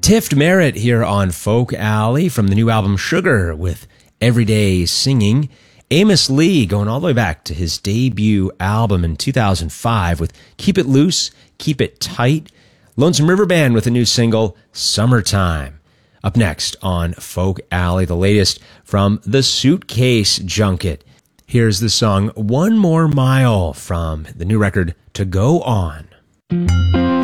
Tift Merritt here on Folk Alley from the new album Sugar with Everyday Singing. Amos Lee going all the way back to his debut album in 2005 with Keep It Loose, Keep It Tight. Lonesome River Band with a new single, Summertime. Up next on Folk Alley, the latest from the Suitcase Junket. Here's the song One More Mile from the new record To Go On.